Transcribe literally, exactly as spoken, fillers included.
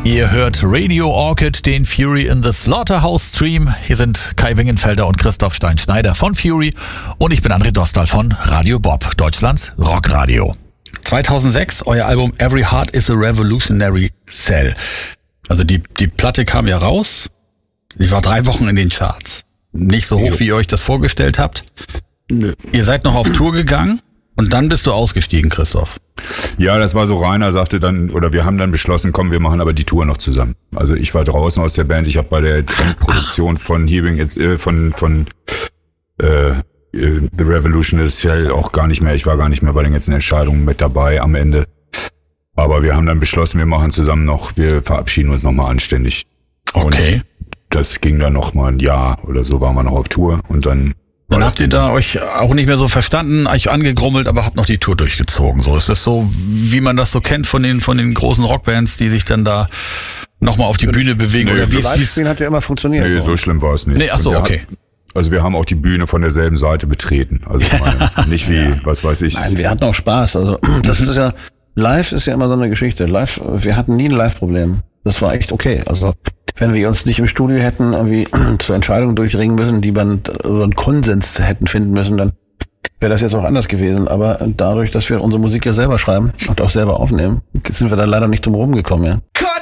Ihr hört Radio Orchid, den Fury in the Slaughterhouse Stream. Hier sind Kai Wingenfelder und Christoph Stein-Schneider von Fury und ich bin André Dostal von Radio Bob, Deutschlands Rockradio. zweitausendsechs, euer Album Every Heart is a Revolutionary Cell. Also die, die Platte kam ja raus. Ich war drei Wochen in den Charts. Nicht so hoch, wie ihr euch das vorgestellt habt. Nö. Ihr seid noch auf Tour gegangen und dann bist du ausgestiegen, Christoph. Ja, das war so, Rainer sagte dann, oder wir haben dann beschlossen, komm, wir machen aber die Tour noch zusammen. Also ich war draußen aus der Band, ich habe bei der Produktion von Hearing It's äh, von von äh, The Revolution ist ja auch gar nicht mehr, ich war gar nicht mehr bei den ganzen Entscheidungen mit dabei am Ende. Aber wir haben dann beschlossen, wir machen zusammen noch, wir verabschieden uns nochmal anständig. Okay. Und das ging dann noch mal ein Jahr oder so, waren wir noch auf Tour und dann Dann habt ihr da euch auch nicht mehr so verstanden, euch angegrummelt, aber habt noch die Tour durchgezogen. So ist das so, wie man das so kennt von den von den großen Rockbands, die sich dann da nochmal auf die Bühne bewegen. Nee, oder wie Livestream hat ja immer funktioniert. Nee, so schlimm war es nicht. Nee, ach so, Und wir okay. Hatten, also wir haben auch die Bühne von derselben Seite betreten. Also ich meine, nicht wie, ja. was weiß ich. Nein, wir hatten auch Spaß. Also das ist ja, live ist ja immer so eine Geschichte. Live, wir hatten nie ein Live-Problem. Das war echt okay. Also wenn wir uns nicht im Studio hätten irgendwie zur Entscheidung durchringen müssen, die man oder einen Konsens hätten finden müssen, dann wäre das jetzt auch anders gewesen. Aber dadurch, dass wir unsere Musik ja selber schreiben und auch selber aufnehmen, sind wir da leider nicht drum rumgekommen. Ja.